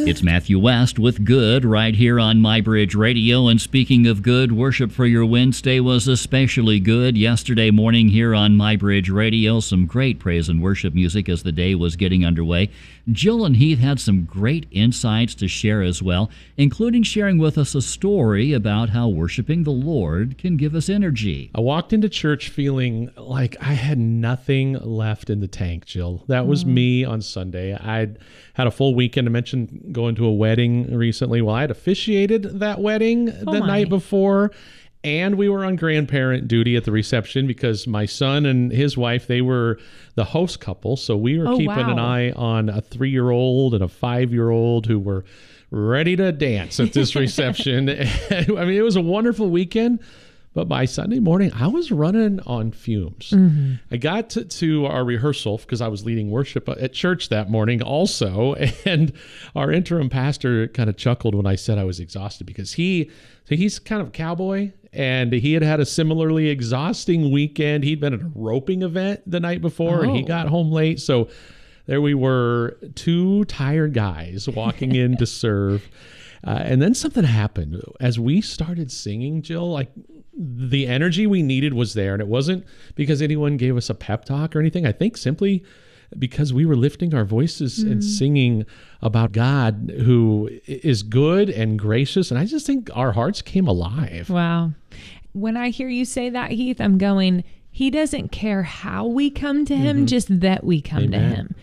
It's Matthew West with Good right here on MyBridge Radio. And speaking of good, worship for your Wednesday was especially good yesterday morning here on MyBridge Radio. Some great praise and worship music as the day was getting underway. Jill and Heath had some great insights to share as well, including sharing with us a story about how worshiping the Lord can give us energy. I walked into church feeling like I had nothing left in the tank, Jill. That was me on Sunday. I'd had a full weekend. I mentioned going to a wedding recently. Well, I had officiated that wedding the night before, and we were on grandparent duty at the reception because my son and his wife, they were the host couple. So we were keeping an eye on a 3-year-old and a 5-year-old who were ready to dance at this reception. I mean, it was a wonderful weekend. But by Sunday morning, I was running on fumes. I got to our rehearsal because I was leading worship at church that morning also. And our interim pastor kind of chuckled when I said I was exhausted because he's kind of a cowboy and he had a similarly exhausting weekend. He'd been at a roping event the night before and he got home late. So there we were, 2 tired guys walking in to serve. And then something happened. As we started singing, Jill, like the energy we needed was there. And it wasn't because anyone gave us a pep talk or anything. I think simply because we were lifting our voices and singing about God who is good and gracious. And I just think our hearts came alive. Wow. When I hear you say that, Heath, I'm going, he doesn't care how we come to him, just that we come to him.